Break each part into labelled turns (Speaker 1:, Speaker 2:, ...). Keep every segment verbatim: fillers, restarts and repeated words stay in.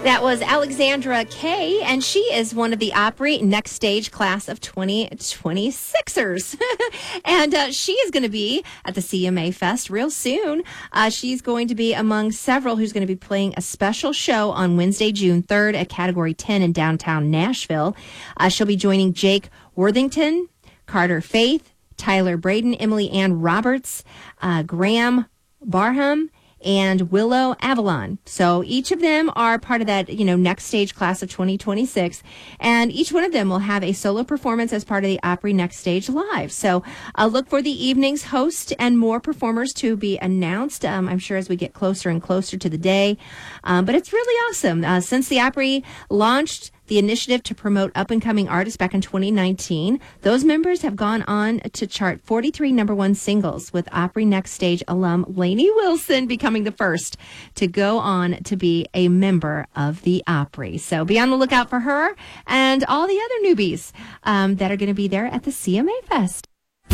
Speaker 1: That was Alexandra Kay, and she is one of the Opry Next Stage class of twenty twenty-sixers. and uh, she is going to be at the C M A Fest real soon. Uh, she's going to be among several who's going to be playing a special show on Wednesday, June third at Category ten in downtown Nashville. Uh, she'll be joining Jake Worthington, Carter Faith, Tyler Braden, Emily Ann Roberts, uh, Graham Barham, and Willow Avalon. So each of them are part of that, you know, Next Stage class of twenty twenty-six. And each one of them will have a solo performance as part of the Opry Next Stage Live. So uh, look for the evening's host and more performers to be announced, um, I'm sure, as we get closer and closer to the day. Um, but it's really awesome. Uh, since the Opry launched the initiative to promote up-and-coming artists back in twenty nineteen, those members have gone on to chart forty-three number one singles, with Opry Next Stage alum Lainey Wilson becoming the first to go on to be a member of the Opry. So be on the lookout for her and all the other newbies um, that are going to be there at the C M A Fest.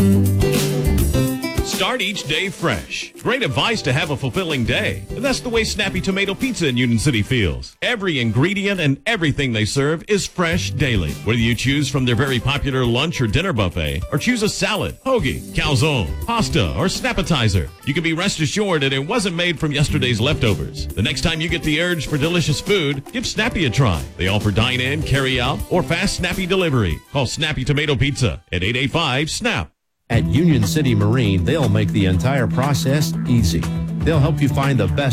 Speaker 2: Start each day fresh. Great advice to have a fulfilling day. And that's the way Snappy Tomato Pizza in Union City feels. Every ingredient and everything they serve is fresh daily. Whether you choose from their very popular lunch or dinner buffet, or choose a salad, hoagie, calzone, pasta, or snappetizer, you can be rest assured that it wasn't made from yesterday's leftovers. The next time you get the urge for delicious food, give Snappy a try. They offer dine-in, carry-out, or fast Snappy delivery. Call Snappy Tomato Pizza at eight eight five, SNAP.
Speaker 3: At Union City Marine, they'll make the entire process easy. They'll help you find the best